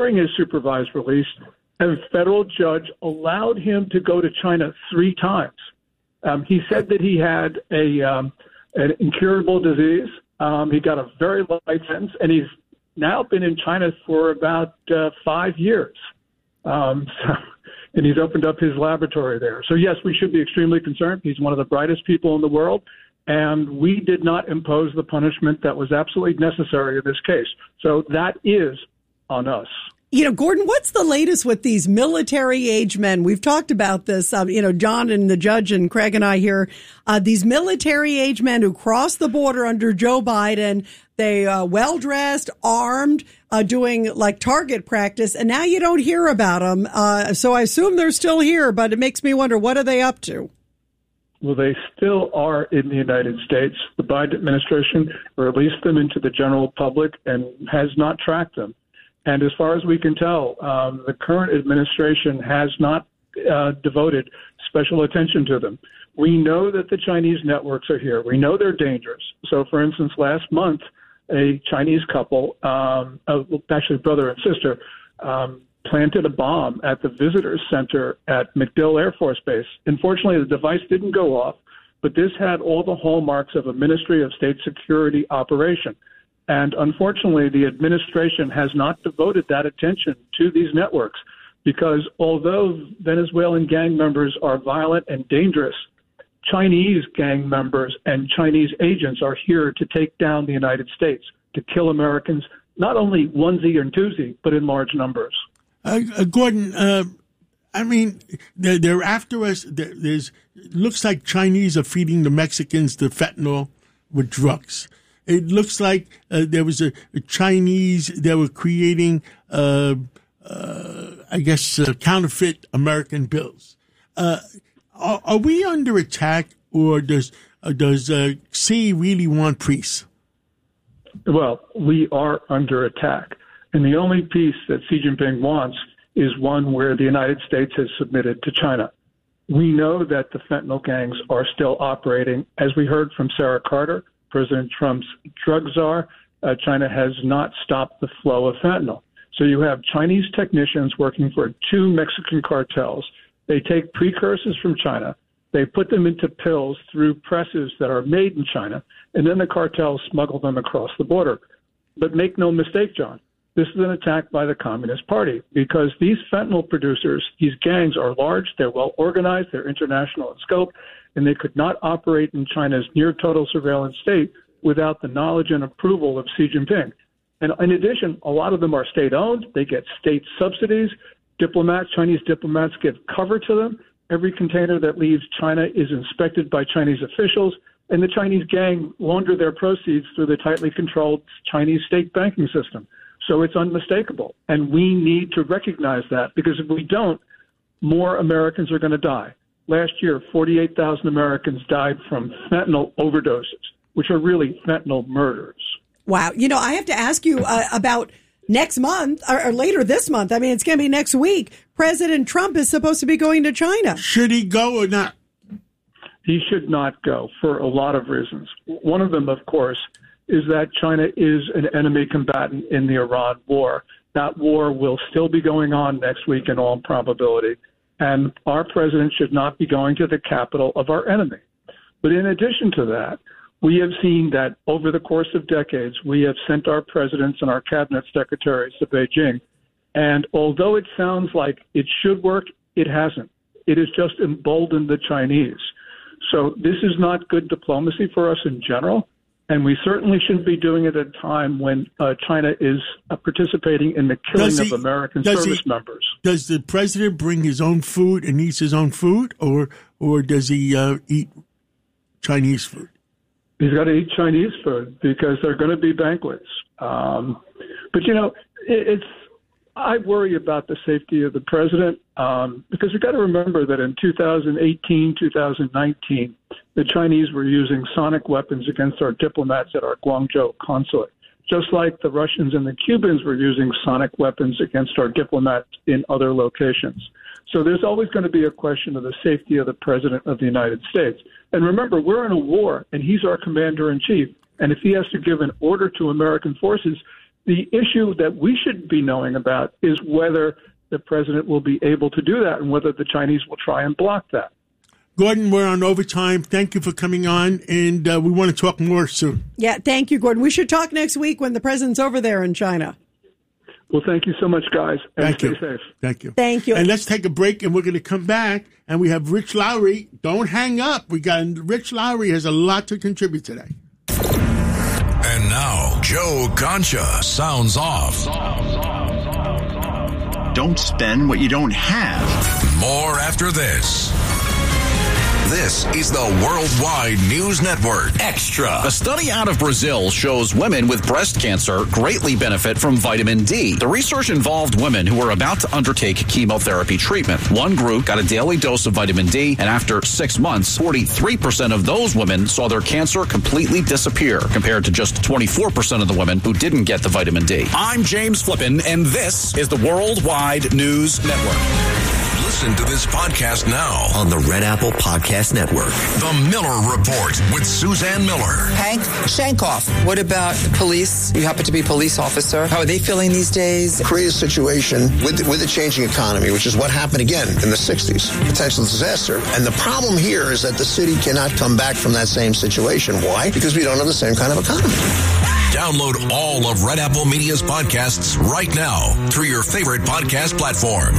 during his supervised release, a federal judge allowed him to go to China 3 times. He said that he had an incurable disease. He got a very light sentence, and he's now been in China for about 5 years. And he's opened up his laboratory there. So, yes, we should be extremely concerned. He's one of the brightest people in the world, and we did not impose the punishment that was absolutely necessary in this case. So that is on us. You know, Gordon, what's the latest with these military-age men? We've talked about this, John and the judge and Craig and I here, these military-age men who crossed the border under Joe Biden, they well-dressed, armed, doing like target practice, and now you don't hear about them. So I assume they're still here, but it makes me wonder, what are they up to? Well, they still are in the United States. The Biden administration released them into the general public and has not tracked them. And as far as we can tell, the current administration has not devoted special attention to them. We know that the Chinese networks are here. We know they're dangerous. So, for instance, last month, a Chinese couple, actually brother and sister, planted a bomb at the visitors center at MacDill Air Force Base. Unfortunately, the device didn't go off, but this had all the hallmarks of a Ministry of State Security operation. And unfortunately, the administration has not devoted that attention to these networks because although Venezuelan gang members are violent and dangerous, Chinese gang members and Chinese agents are here to take down the United States, to kill Americans, not only onesie and twosie, but in large numbers. Gordon, I mean, they're after us. Looks like Chinese are feeding the Mexicans the fentanyl with drugs. It looks like there was a Chinese that were creating, counterfeit American bills. Are we under attack, or does Xi really want peace? Well, we are under attack. And the only peace that Xi Jinping wants is one where the United States has submitted to China. We know that the fentanyl gangs are still operating. As we heard from Sarah Carter, President Trump's drug czar, China has not stopped the flow of fentanyl. So you have Chinese technicians working for 2 Mexican cartels. They take precursors from China. They put them into pills through presses that are made in China, and then the cartels smuggle them across the border. But make no mistake, John, this is an attack by the Communist Party because these fentanyl producers, these gangs are large, they're well organized, they're international in scope, and they could not operate in China's near total surveillance state without the knowledge and approval of Xi Jinping. And in addition, a lot of them are state-owned. They get state subsidies. Chinese diplomats give cover to them. Every container that leaves China is inspected by Chinese officials, and the Chinese gang launder their proceeds through the tightly controlled Chinese state banking system. So it's unmistakable, and we need to recognize that because if we don't, more Americans are going to die. Last year, 48,000 Americans died from fentanyl overdoses, which are really fentanyl murders. Wow. You know, I have to ask you about next month or later this month. I mean, it's going to be next week. President Trump is supposed to be going to China. Should he go or not? He should not go for a lot of reasons. One of them, of course, is that China is an enemy combatant in the Iran war. That war will still be going on next week in all probability. And our president should not be going to the capital of our enemy. But in addition to that, we have seen that over the course of decades, we have sent our presidents and our cabinet secretaries to Beijing. And although it sounds like it should work, it hasn't. It has just emboldened the Chinese. So this is not good diplomacy for us in general. And we certainly shouldn't be doing it at a time when China is participating in the killing of American service members. Does the president bring his own food and eats his own food, or does he eat Chinese food? He's got to eat Chinese food because there are going to be banquets. But, you know, I worry about the safety of the president because we've got to remember that in 2018, 2019, the Chinese were using sonic weapons against our diplomats at our Guangzhou consulate, just like the Russians and the Cubans were using sonic weapons against our diplomats in other locations. So there's always going to be a question of the safety of the president of the United States. And remember, we're in a war, and he's our commander-in-chief. And if he has to give an order to American forces, The issue that we should be knowing about is whether the president will be able to do that and whether the Chinese will try and block that. Gordon, we're on overtime. Thank you for coming on, and we want to talk more soon. Yeah, thank you, Gordon. We should talk next week when the president's over there in China. Well, thank you so much, guys, and Thank stay you. safe. Thank you. Thank you. And let's take a break, and we're going to come back, and we have Rich Lowry. Don't hang up. Rich Lowry has a lot to contribute today. And now, Joe Concha sounds off. Don't spend what you don't have. More after this. This is the Worldwide News Network. Extra. A study out of Brazil shows women with breast cancer greatly benefit from vitamin D. The research involved women who were about to undertake chemotherapy treatment. One group got a daily dose of vitamin D, and after 6 months, 43% of those women saw their cancer completely disappear, compared to just 24% of the women who didn't get the vitamin D. I'm James Flippin, and this is the Worldwide News Network. Listen to this podcast now on the Red Apple Podcast Network. The Miller Report with Suzanne Miller. Hank Shankoff. What about the police? You happen to be a police officer. How are they feeling these days? Create a situation with the changing economy, which is what happened again in the 60s. Potential disaster. And the problem here is that the city cannot come back from that same situation. Why? Because we don't have the same kind of economy. Download all of Red Apple Media's podcasts right now through your favorite podcast platform.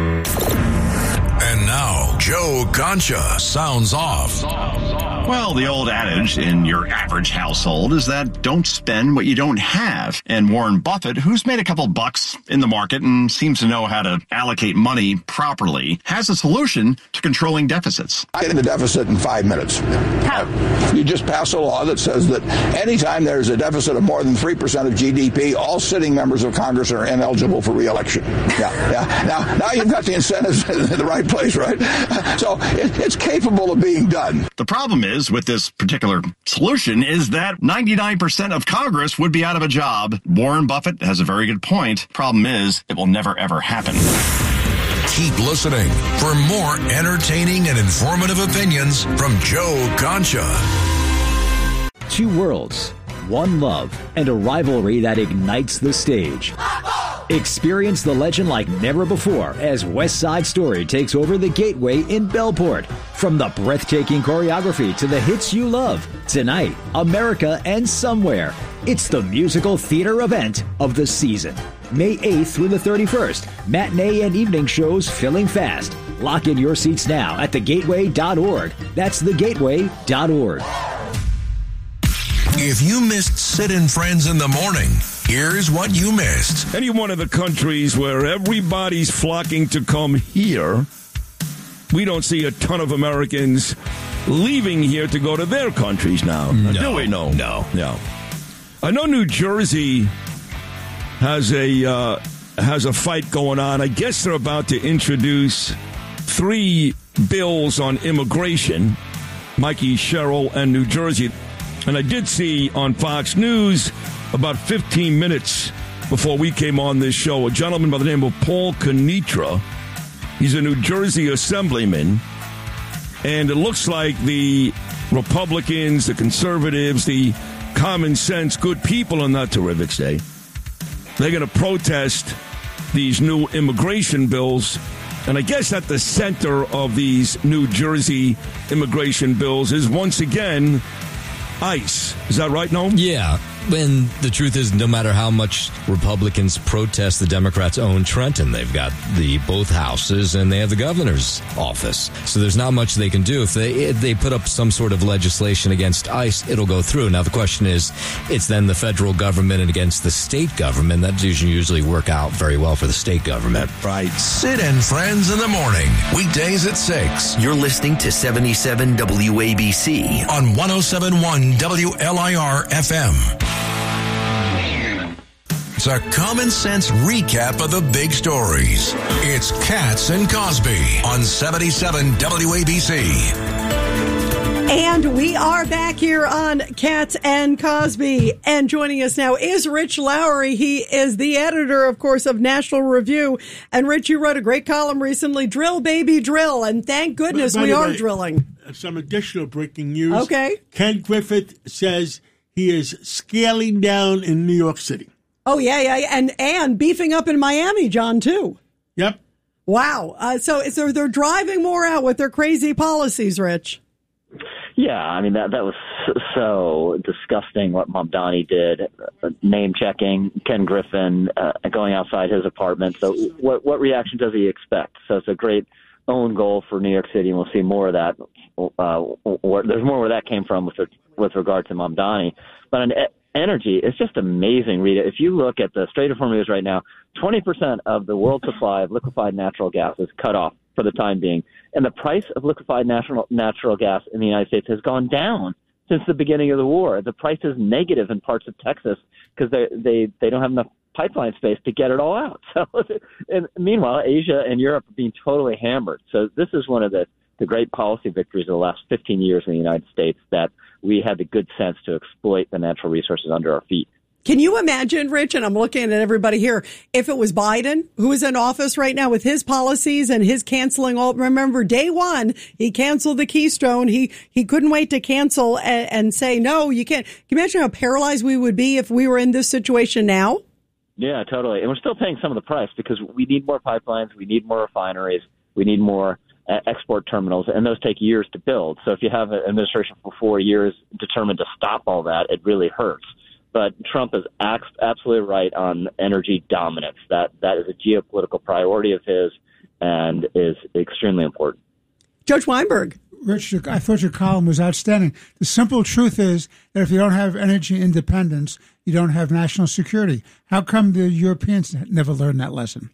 And now, Joe Concha sounds off. Well, the old adage in your average household is that don't spend what you don't have. And Warren Buffett, who's made a couple bucks in the market and seems to know how to allocate money properly, has a solution to controlling deficits. I get the deficit in 5 minutes. How? You just pass a law that says that anytime there's a deficit of more than 3% of GDP, all sitting members of Congress are ineligible for re-election. Yeah. Now you've got the incentives in the right place, right? So it's capable of being done. The problem is, with this particular solution, is that 99% of Congress would be out of a job. Warren Buffett has a very good point. Problem is, it will never, ever happen. Keep listening for more entertaining and informative opinions from Joe Concha. Two worlds, one love, and a rivalry that ignites the stage. Experience the legend like never before as West Side Story takes over the Gateway in Bellport. From the breathtaking choreography to the hits you love, tonight, America and Somewhere. It's the musical theater event of the season. May 8th through the 31st. Matinee and evening shows filling fast. Lock in your seats now at thegateway.org. That's thegateway.org. If you missed Sid and Friends in the morning, here's what you missed. Any one of the countries where everybody's flocking to come here, we don't see a ton of Americans leaving here to go to their countries now. Do we? No. I know New Jersey has a fight going on. I guess they're about to introduce 3 bills on immigration, Mikey Sherrill and New Jersey. And I did see on Fox News about 15 minutes before we came on this show, a gentleman by the name of Paul Kenitra. He's a New Jersey assemblyman. And it looks like the Republicans, the conservatives, the common sense, good people on that terrific day, they're going to protest these new immigration bills. And I guess at the center of these New Jersey immigration bills is once again ICE. Is that right, Noam? Yeah. And the truth is, no matter how much Republicans protest, the Democrats own Trenton. They've got both houses, and they have the governor's office. So there's not much they can do. If they put up some sort of legislation against ICE, it'll go through. Now, the question is, it's then the federal government and against the state government. That doesn't usually work out very well for the state government. Right. Sid and Friends in the morning, weekdays at 6. You're listening to 77 WABC on 107.1 WLIR FM. It's a common sense recap of the big stories. It's Katz and Cosby on 77 WABC. And we are back here on Katz and Cosby. And joining us now is Rich Lowry. He is the editor, of course, of National Review. And Rich, you wrote a great column recently, Drill, Baby, Drill. And thank goodness we are drilling. Some additional breaking news. Okay. Ken Griffith says he is scaling down in New York City. Oh, yeah. And beefing up in Miami, John, too. Yep. Wow. So they're driving more out with their crazy policies, Rich. Yeah, I mean, that was so disgusting what Mamdani did, name-checking Ken Griffin, going outside his apartment. So what reaction does he expect? So it's a great own goal for New York City, and we'll see more of that. There's more where that came from with regard to Mamdani. But on energy, it's just amazing, Rita. If you look at the Strait of Hormuz right now, 20% of the world supply of liquefied natural gas is cut off for the time being. And the price of liquefied natural gas in the United States has gone down since the beginning of the war. The price is negative in parts of Texas because they don't have enough pipeline space to get it all out. So, and meanwhile, Asia and Europe are being totally hammered. So this is one of the great policy victories of the last 15 years in the United States, that we had the good sense to exploit the natural resources under our feet. Can you imagine, Rich, and I'm looking at everybody here, if it was Biden who is in office right now with his policies and his canceling all, remember day one, he canceled the Keystone. He couldn't wait to cancel and say, no, you can't. Can you imagine how paralyzed we would be if we were in this situation now? Yeah, totally. And we're still paying some of the price because we need more pipelines. We need more refineries. We need more export terminals, and those take years to build. So if you have an administration for 4 years determined to stop all that, it really hurts. But Trump is absolutely right on energy dominance. That is a geopolitical priority of his and is extremely important. Judge Weinberg. Rich, I thought your column was outstanding. The simple truth is that if you don't have energy independence, you don't have national security. How come the Europeans never learned that lesson?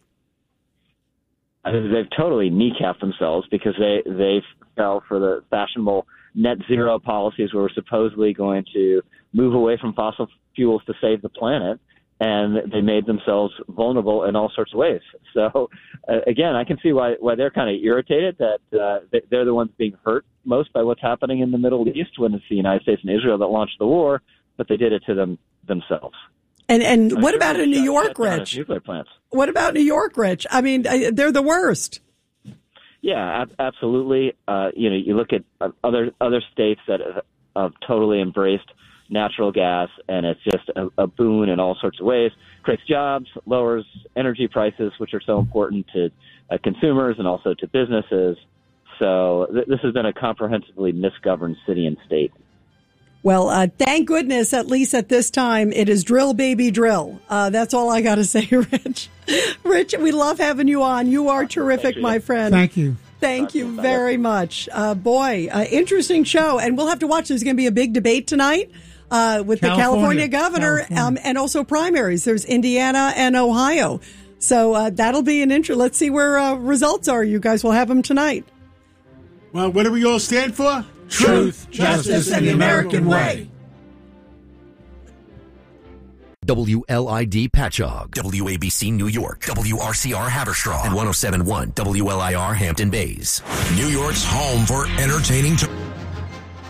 I mean, they've totally kneecapped themselves because they fell for the fashionable net zero policies where we're supposedly going to move away from fossil fuels to save the planet, and they made themselves vulnerable in all sorts of ways. So, again, I can see why they're kind of irritated that they're the ones being hurt most by what's happening in the Middle East when it's the United States and Israel that launched the war, but they did it to themselves. And what about in New York, Rich? Nuclear plants. What about New York, Rich? I mean, they're the worst. Yeah, absolutely. You look at other states that have totally embraced natural gas, and it's just a boon in all sorts of ways. Creates jobs, lowers energy prices, which are so important to consumers and also to businesses. So this has been a comprehensively misgoverned city and state. Well, thank goodness, at least at this time, it is drill, baby, drill. That's all I got to say, Rich. Rich, we love having you on. You are terrific, my friend. Thank you. Thank you very much. Interesting show. And we'll have to watch. There's going to be a big debate tonight with the California governor and also primaries. There's Indiana and Ohio. So that'll be an interest. Let's see where results are. You guys will have them tonight. Well, what do we all stand for? Truth, justice, and the American way. WLID Patchogue, WABC New York, WRCR Haverstraw, and 107.1 WLIR Hampton Bays. New York's home for entertaining